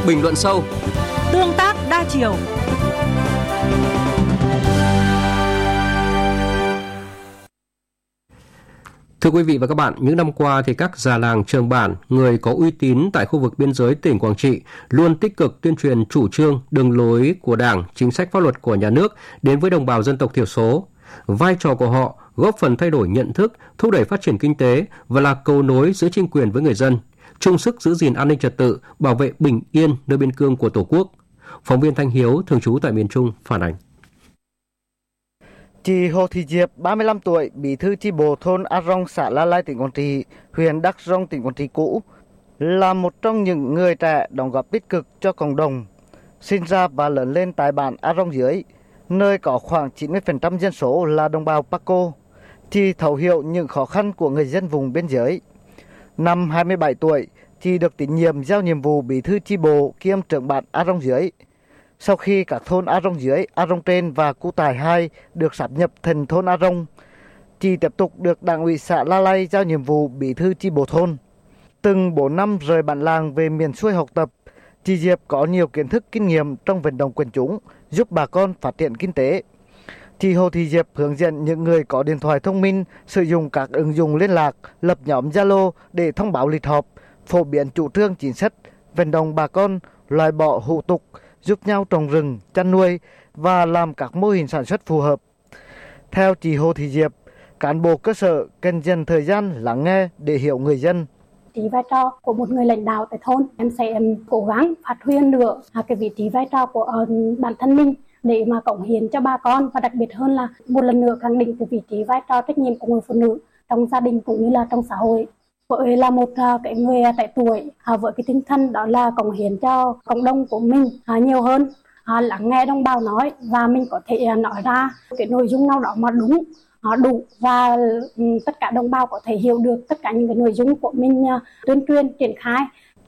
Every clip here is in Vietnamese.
bình luận sâu, tương tác đa chiều. Thưa quý vị và các bạn, những năm qua thì các già làng trường bản, người có uy tín tại khu vực biên giới tỉnh Quảng Trị luôn tích cực tuyên truyền chủ trương, đường lối của Đảng, chính sách pháp luật của nhà nước đến với đồng bào dân tộc thiểu số. Vai trò của họ góp phần thay đổi nhận thức, thúc đẩy phát triển kinh tế và là cầu nối giữa chính quyền với người dân, chung sức giữ gìn an ninh trật tự, bảo vệ bình yên nơi biên cương của Tổ quốc. Phóng viên Thanh Hiếu thường trú tại miền Trung phản ánh. Chị Hồ Thị Diệp, 35 tuổi, bí thư chi bộ thôn A Rong, xã La Lai, tỉnh Quảng Trị, huyện Đắk Rông, tỉnh Quảng Trị cũ, là một trong những người trẻ đóng góp tích cực cho cộng đồng. Sinh ra và lớn lên tại bản A Rong dưới, nơi có khoảng 90% dân số là đồng bào Paco, chị thấu hiểu những khó khăn của người dân vùng biên giới. Năm 27 tuổi, chị được tín nhiệm giao nhiệm vụ bí thư chi bộ kiêm trưởng bản A Rong dưới. Sau khi các thôn A Rong dưới, A Rong trên và Cu Tài 2 được sáp nhập thành thôn A Rong, chị tiếp tục được Đảng ủy xã La Lai giao nhiệm vụ bí thư chi bộ thôn. Từng 4 năm rời bản làng về miền xuôi học tập, chị Diệp có nhiều kiến thức kinh nghiệm trong vận động quần chúng, giúp bà con phát triển kinh tế. Chị Hồ Thị Diệp hướng dẫn những người có điện thoại thông minh sử dụng các ứng dụng liên lạc, lập nhóm Zalo để thông báo lịch họp, phổ biến chủ trương chính sách, vận động bà con loại bỏ hủ tục, giúp nhau trồng rừng, chăn nuôi và làm các mô hình sản xuất phù hợp. Theo chị Hồ Thị Diệp, cán bộ cơ sở cần dành thời gian lắng nghe để hiểu người dân. Vị trí vai trò của một người lãnh đạo tại thôn, em sẽ cố gắng phát huy nữa cái vị trí vai trò của bản thân mình để mà cống hiến cho bà con, và đặc biệt hơn là một lần nữa khẳng định cái vị trí vai trò trách nhiệm của người phụ nữ trong gia đình cũng như là trong xã hội. Với là một cái người trẻ tuổi với cái tinh thần đó là cống hiến cho cộng đồng của mình nhiều hơn, lắng nghe đồng bào nói và mình có thể nói ra cái nội dung nào đó mà đúng, đủ và tất cả đồng bào có thể hiểu được tất cả những cái nội dung của mình tuyên truyền triển khai.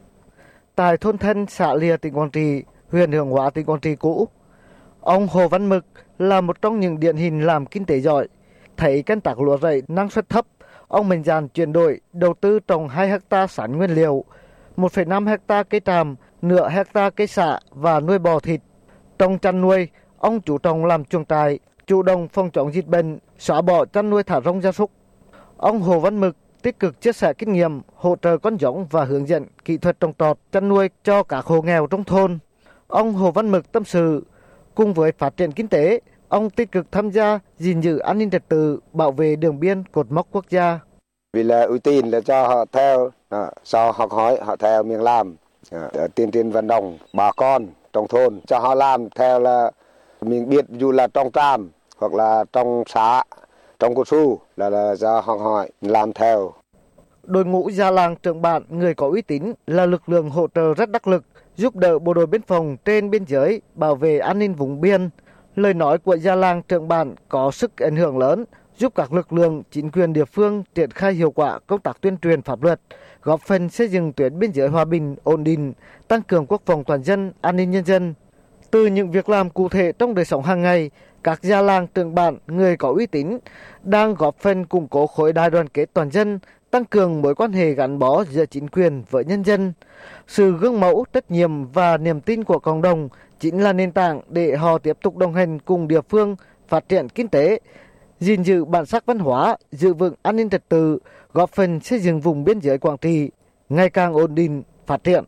Tại thôn Thân, xã Lìa, tỉnh Quảng Trị, huyện Hướng Hóa, tỉnh Quảng Trị cũ, ông Hồ Văn Mực là một trong những điển hình làm kinh tế giỏi. Thấy canh tác lúa rẫy năng suất thấp, ông mạnh dạn chuyển đổi đầu tư trồng 2 hecta sắn nguyên liệu, 1,5 hecta cây tràm, nửa hecta cây sả và nuôi bò thịt. Trong chăn nuôi, ông chú trọng làm chuồng trại, chủ động phòng chống dịch bệnh, xóa bỏ chăn nuôi thả rông gia súc. Ông Hồ Văn Mực tích cực chia sẻ kinh nghiệm, hỗ trợ con giống và hướng dẫn kỹ thuật trồng trọt, chăn nuôi cho các hộ nghèo trong thôn. Ông Hồ Văn Mực tâm sự, cùng với phát triển kinh tế, ông tích cực tham gia gìn giữ an ninh trật tự, bảo vệ đường biên cột mốc quốc gia. Vì là uy tín là cho họ theo, sau học hỏi họ theo mình làm, tuyên truyền vận động bà con trong thôn cho họ làm theo là mình biết, dù là trong tràm hoặc là trong xã, trong cao su là cho học hỏi làm theo. Đội ngũ già làng trưởng bản, người có uy tín là lực lượng hỗ trợ rất đắc lực, giúp đỡ bộ đội biên phòng trên biên giới, bảo vệ an ninh vùng biên. Lời nói của già làng trưởng bản có sức ảnh hưởng lớn, giúp các lực lượng chính quyền địa phương triển khai hiệu quả công tác tuyên truyền pháp luật, góp phần xây dựng tuyến biên giới hòa bình, ổn định, tăng cường quốc phòng toàn dân, an ninh nhân dân. Từ những việc làm cụ thể trong đời sống hàng ngày, các già làng trưởng bản, người có uy tín đang góp phần củng cố khối đại đoàn kết toàn dân, tăng cường mối quan hệ gắn bó giữa chính quyền với nhân dân. Sự gương mẫu, trách nhiệm và niềm tin của cộng đồng chính là nền tảng để họ tiếp tục đồng hành cùng địa phương phát triển kinh tế, gìn giữ bản sắc văn hóa, giữ vững an ninh trật tự, góp phần xây dựng vùng biên giới Quảng Trị ngày càng ổn định, phát triển.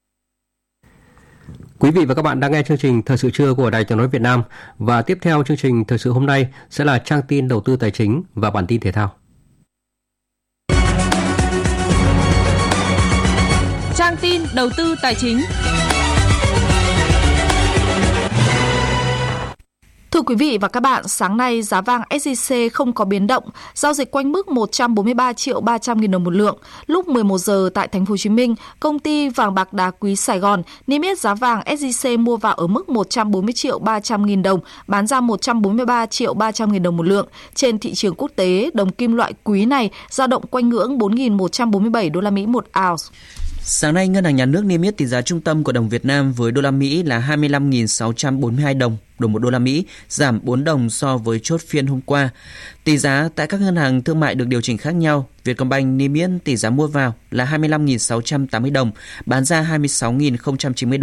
Quý vị và các bạn đang nghe chương trình Thời sự trưa của Đài Tiếng nói Việt Nam, và tiếp theo chương trình Thời sự hôm nay sẽ là trang tin đầu tư tài chính và bản tin thể thao. Trang tin đầu tư tài chính. Thưa quý vị và các bạn, sáng nay giá vàng SJC không có biến động, giao dịch quanh mức 143.300.000 đồng một lượng. Lúc 11 giờ tại thành phố Hồ Chí Minh, công ty vàng bạc đá quý Sài Gòn niêm yết giá vàng SJC mua vào ở mức 140.300.000 đồng, bán ra 143.300.000 đồng một lượng. Trên thị trường quốc tế, đồng kim loại quý này dao động quanh ngưỡng 4.147 đô la Mỹ một ounce. Sáng nay, Ngân hàng Nhà nước niêm yết tỷ giá trung tâm của đồng Việt Nam với đô la Mỹ là 25.642 đồng một đô la Mỹ, giảm 4 đồng so với chốt phiên hôm qua. Tỷ giá tại các ngân hàng thương mại được điều chỉnh khác nhau. Vietcombank niêm yết tỷ giá mua vào là 25.680 đồng, bán ra 26.090 đồng.